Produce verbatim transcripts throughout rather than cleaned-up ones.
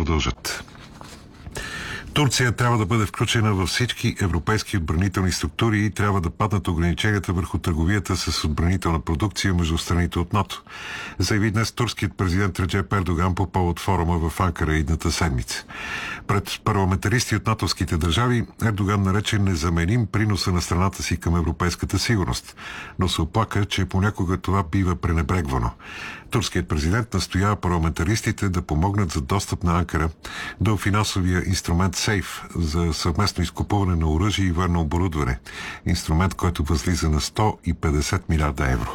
продължат. Турция трябва да бъде включена във всички европейски отбранителни структури и трябва да паднат ограниченията върху търговията с отбранителна продукция между страните от НАТО, заяви днес турският президент Реджеп Ердоган по повод форума в Анкара идната седмица. Пред парламентаристи от натовските държави Ердоган нарече незаменим приноса на страната си към европейската сигурност, но се оплака, че понякога това бива пренебрегвано. Турският президент настоява парламентаристите да помогнат за достъп на Анкара до финансовия инструмент Сейф за съвместно изкупуване на оръжие и военно оборудване. Инструмент, който възлиза на сто и петдесет милиарда евро.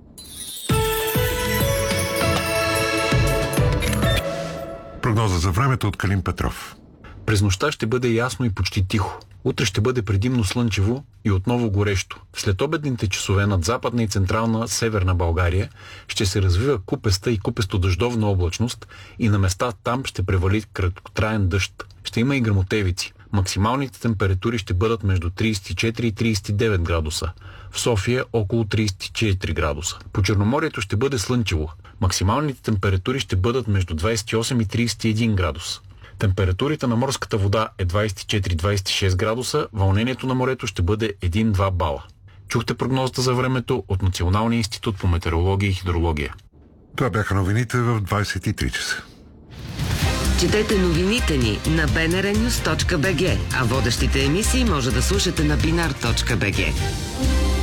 Прогноза за времето от Калин Петров. През нощта ще бъде ясно и почти тихо. Утре ще бъде предимно слънчево и отново горещо. След обедните часове над западна и централна северна България ще се развива купеста и купесто-дъждовна облачност и на места там ще превали краткотраен дъжд. Ще има и гръмотевици. Максималните температури ще бъдат между тридесет и четири и тридесет и девет градуса. В София около тридесет и четири градуса. По Черноморието ще бъде слънчево. Максималните температури ще бъдат между двадесет и осем и тридесет и един градуса. Температурата на морската вода е двадесет и четири до двадесет и шест градуса, вълнението на морето ще бъде един-два бала. Чухте прогнозата за времето от Националния институт по метеорология и хидрология. Това бяха новините в двадесет и три часа. Четете новините ни на би ен ар нюз точка би джи, а водещите емисии може да слушате на бинар точка би джи.